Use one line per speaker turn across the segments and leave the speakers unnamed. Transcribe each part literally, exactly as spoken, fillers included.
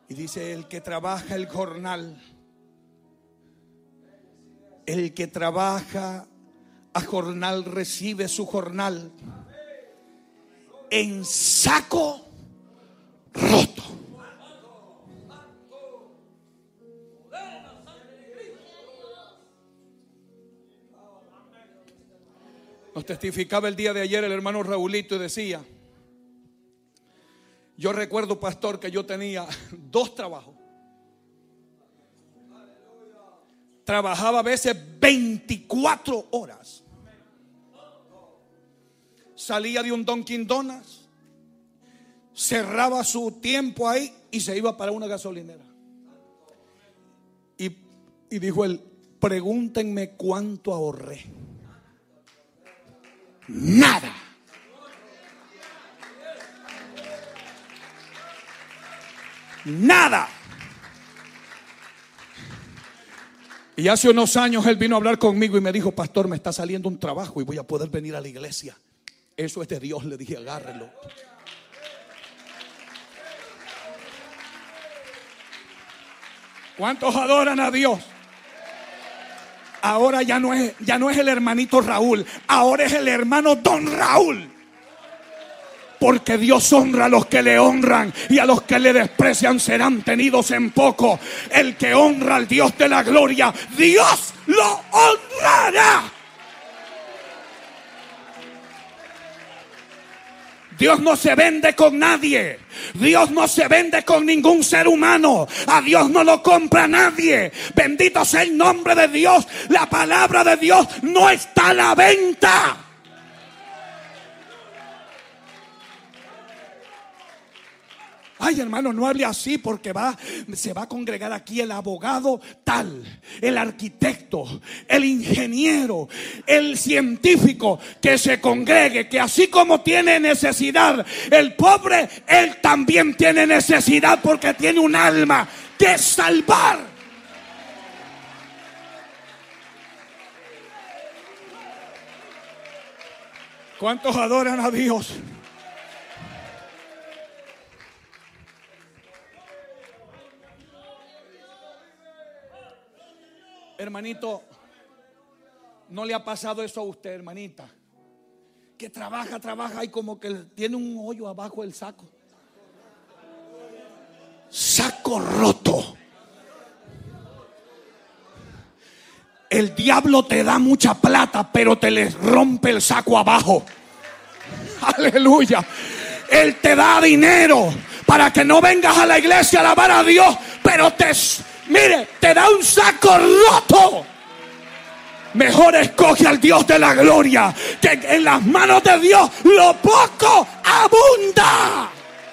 Y dice: el que trabaja el jornal, el que trabaja a jornal recibe su jornal en saco roto. Nos testificaba el día de ayer el hermano Raulito y decía: yo recuerdo, pastor, que yo tenía dos trabajos. Trabajaba a veces veinticuatro horas. Salía de un Dunkin' Donuts, cerraba su tiempo ahí y se iba para una gasolinera. Y, y dijo él: pregúntenme cuánto ahorré. Nada. Nada. Y hace unos años él vino a hablar conmigo y me dijo: pastor, me está saliendo un trabajo y voy a poder venir a la iglesia. Eso es de Dios. Le dije: agárrelo. ¿Cuántos adoran a Dios? Ahora ya no es, ya no es el hermanito Raúl, ahora es el hermano Don Raúl. Porque Dios honra a los que le honran, y a los que le desprecian serán tenidos en poco. El que honra al Dios de la gloria, Dios lo honrará. Dios no se vende con nadie. Dios no se vende con ningún ser humano. A Dios no lo compra nadie. Bendito sea el nombre de Dios. La palabra de Dios no está a la venta. Ay, hermano, no hable así, porque va, se va a congregar aquí el abogado tal, el arquitecto, el ingeniero, el científico, que se congregue, que así como tiene necesidad el pobre, él también tiene necesidad, porque tiene un alma que salvar. ¿Cuántos adoran a Dios? Hermanito, ¿no le ha pasado eso a usted, hermanita? Que trabaja, trabaja y como que tiene un hoyo abajo del saco. Saco roto. El diablo te da mucha plata, pero te le rompe el saco abajo. Aleluya. Él te da dinero para que no vengas a la iglesia a alabar a Dios, pero te... mire, te da un saco roto. Mejor escoge al Dios de la gloria, que en las manos de Dios lo poco abunda.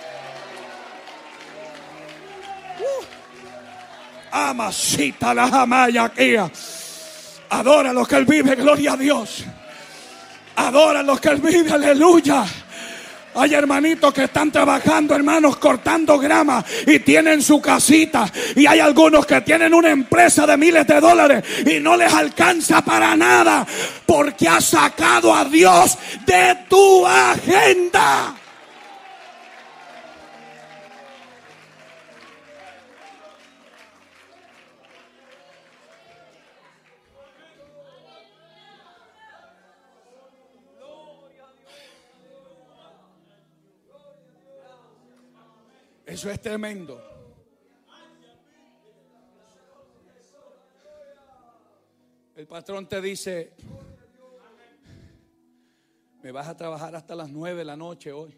Uh. Amasita la jamaya aquí. Adora los que Él vive, gloria a Dios. Adora los que Él vive, aleluya. Hay hermanitos que están trabajando, hermanos, cortando grama y tienen su casita. Y hay algunos que tienen una empresa de miles de dólares y no les alcanza para nada, porque has sacado a Dios de tu agenda. Eso es tremendo. El patrón te dice: me vas a trabajar hasta las nueve de la noche hoy.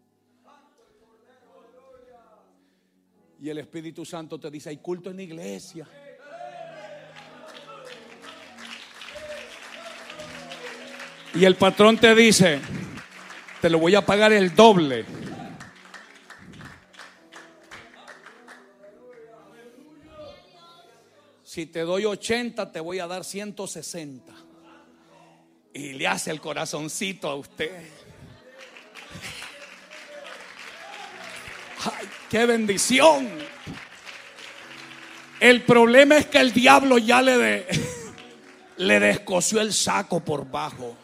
Y el Espíritu Santo te dice: hay culto en la iglesia. Y el patrón te dice: te lo voy a pagar el doble. Si te doy ochenta, te voy a dar ciento sesenta. Y le hace el corazoncito a usted. ¡Ay, qué bendición! El problema es que el diablo ya le, de, le descosió el saco por bajo.